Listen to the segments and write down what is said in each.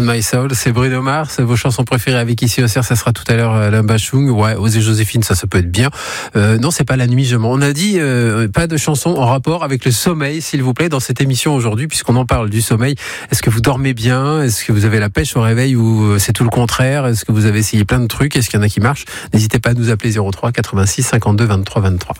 On My Soul, c'est Bruno Mars. Vos chansons préférées avec Ici au Cerf, ça sera tout à l'heure Lamba Chung. Ouais, Osez Joséphine, ça peut être bien. Non, c'est pas la nuit, je mens. On a dit pas de chansons en rapport avec le sommeil, s'il vous plaît, dans cette émission aujourd'hui, puisqu'on en parle du sommeil. Est-ce que vous dormez bien? Est-ce que vous avez la pêche au réveil ou c'est tout le contraire? Est-ce que vous avez essayé plein de trucs? Est-ce qu'il y en a qui marchent? N'hésitez pas à nous appeler 03 86 52 23 23.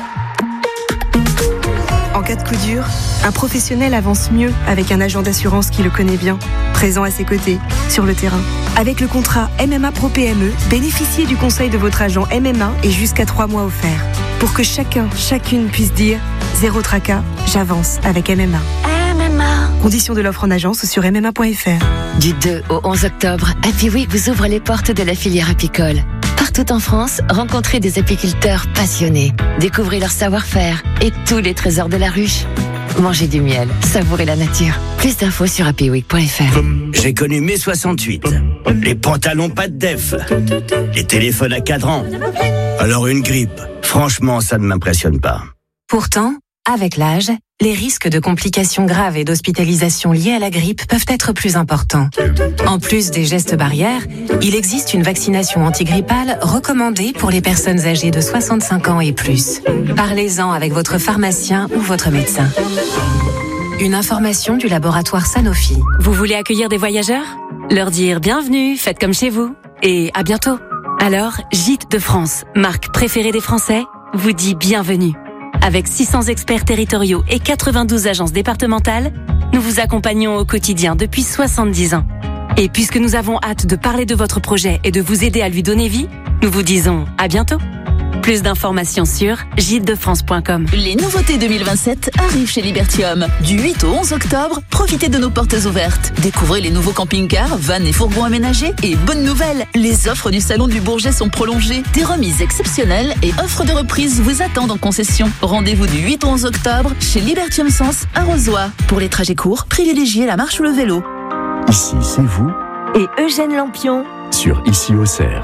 En cas de coup dur, un professionnel avance mieux avec un agent d'assurance qui le connaît bien, présent à ses côtés, sur le terrain. Avec le contrat MMA Pro PME, bénéficiez du conseil de votre agent MMA et jusqu'à 3 mois offerts. Pour que chacune puisse dire « Zéro tracas, j'avance avec MMA ». Conditions de l'offre en agence sur MMA.fr. Du 2 au 11 octobre, Happy Week vous ouvre les portes de la filière apicole. Partout en France, rencontrez des apiculteurs passionnés. Découvrez leur savoir-faire et tous les trésors de la ruche. Mangez du miel, savourez la nature. Plus d'infos sur happyweek.fr. J'ai connu mai 68. Les pantalons pas de def. Les téléphones à cadran. Alors une grippe, franchement, ça ne m'impressionne pas. Pourtant, avec l'âge, les risques de complications graves et d'hospitalisation liées à la grippe peuvent être plus importants. En plus des gestes barrières, il existe une vaccination antigrippale recommandée pour les personnes âgées de 65 ans et plus. Parlez-en avec votre pharmacien ou votre médecin. Une information du laboratoire Sanofi. Vous voulez accueillir des voyageurs? Leur dire bienvenue, faites comme chez vous. Et à bientôt. Alors, Gîtes de France, marque préférée des Français, vous dit bienvenue. Avec 600 experts territoriaux et 92 agences départementales, nous vous accompagnons au quotidien depuis 70 ans. Et puisque nous avons hâte de parler de votre projet et de vous aider à lui donner vie, nous vous disons à bientôt. Plus d'informations sur gitesdefrance.com. Les nouveautés 2027 arrivent chez Libertium. Du 8 au 11 octobre, profitez de nos portes ouvertes. Découvrez les nouveaux camping-cars, vannes et fourgons aménagés. Et bonne nouvelle, les offres du Salon du Bourget sont prolongées. Des remises exceptionnelles et offres de reprise vous attendent en concession. Rendez-vous du 8 au 11 octobre chez Libertium Sens à Rozoy. Pour les trajets courts, privilégiez la marche ou le vélo. Ici, c'est vous. Et Eugène Lampion. Sur Ici au Cerf.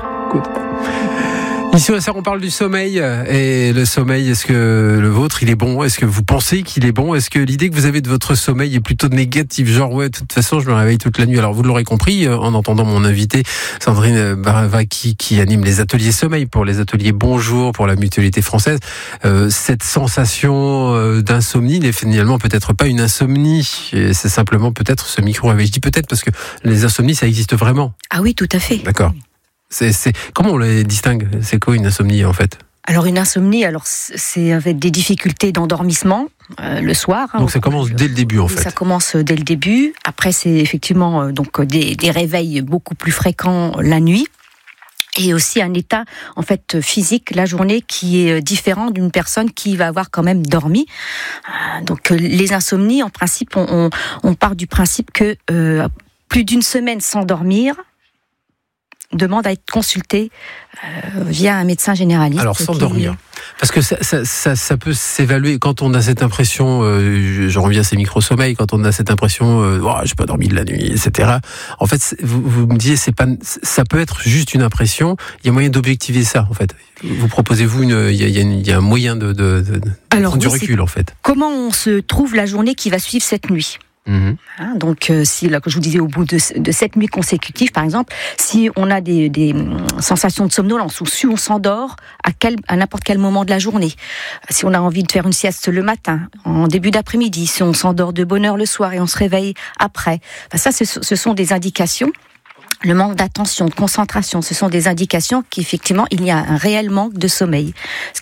Ici au Cerf, on parle du sommeil. Et le sommeil, est-ce que le vôtre, il est bon? Est-ce que vous pensez qu'il est bon? Est-ce que l'idée que vous avez de votre sommeil est plutôt négative? Genre, ouais, de toute façon, je me réveille toute la nuit. Alors, vous l'aurez compris, en entendant mon invité, Sandrine Baravaki, qui anime les ateliers sommeil pour les ateliers Bonjour, pour la Mutualité française. Cette sensation d'insomnie n'est finalement peut-être pas une insomnie. Et c'est simplement peut-être ce micro-réveil. Je dis peut-être parce que les insomnies, ça existe vraiment. Ah oui, tout à fait. D'accord. Comment on les distingue? C'est quoi une insomnie en fait? Alors une insomnie, c'est avec des difficultés d'endormissement le soir. Donc ça commence dès le début en fait. Ça commence dès le début. Après c'est effectivement donc des réveils beaucoup plus fréquents la nuit. Et aussi un état en fait physique la journée qui est différent d'une personne qui va avoir quand même dormi. Donc les insomnies, en principe, on part du principe que plus d'une semaine sans dormir demande à être consulté via un médecin généraliste. Alors sans dormir, parce que ça peut s'évaluer quand on a cette impression, je reviens à ces micro-sommeils, quand on a cette impression, j'ai pas dormi de la nuit, etc. En fait, vous me disiez, ça peut être juste une impression, il y a moyen d'objectiver ça, en fait. Vous proposez-vous il y a un moyen de prendre du recul, en fait. Comment on se trouve la journée qui va suivre cette nuit? Donc, si là, que je vous disais, au bout de 7 nuits consécutives, par exemple, si on a des sensations de somnolence ou si on s'endort à n'importe quel moment de la journée, si on a envie de faire une sieste le matin, en début d'après-midi, si on s'endort de bonne heure le soir et on se réveille après, ça, ce sont des indications. Le manque d'attention, de concentration, ce sont des indications qu'effectivement, il y a un réel manque de sommeil. Ce